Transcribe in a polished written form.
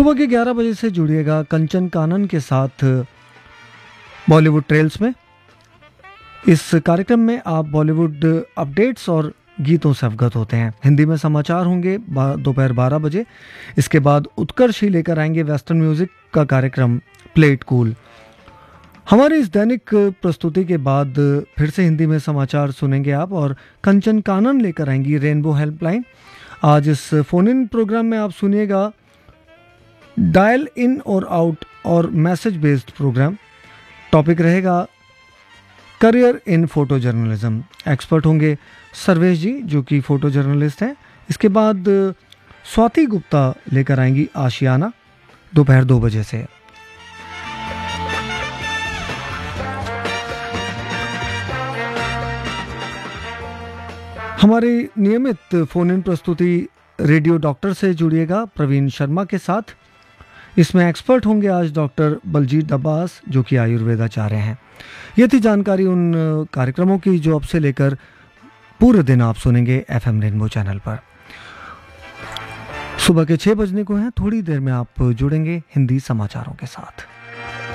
सुबह के 11 बजे से जुड़िएगा कंचन कानन के साथ बॉलीवुड ट्रेल्स में। इस कार्यक्रम में आप बॉलीवुड अपडेट्स और गीतों से अवगत होते हैं। हिंदी में समाचार होंगे दोपहर 12 बजे। इसके बाद उत्कर्ष ही लेकर आएंगे वेस्टर्न म्यूजिक का कार्यक्रम प्ले इट कूल। हमारी इस दैनिक प्रस्तुति के बाद फिर से हिंदी में समाचार सुनेंगे आप, और कंचन कानन लेकर आएंगी रेनबो हेल्पलाइन। आज इस फोन इन प्रोग्राम में आप सुनिएगा डायल इन और आउट और मैसेज बेस्ड प्रोग्राम। टॉपिक रहेगा career in photo journalism. Expert होंगे सर्वेश जी जो कि फोटो जर्नलिस्ट हैं। इसके बाद स्वाति गुप्ता लेकर आएंगी आशियाना दोपहर 2 बजे से। हमारी नियमित फोन इन प्रस्तुति रेडियो डॉक्टर से जुड़िएगा प्रवीण शर्मा के साथ। इसमें एक्सपर्ट होंगे आज डॉक्टर बलजीत अब्बास जो कि आयुर्वेदाचार्य हैं। ये थी जानकारी उन कार्यक्रमों की जो अब से लेकर पूरे दिन आप सुनेंगे एफएम रेनबो चैनल पर। सुबह के 6 बजने को हैं। थोड़ी देर में आप जुड़ेंगे हिंदी समाचारों के साथ।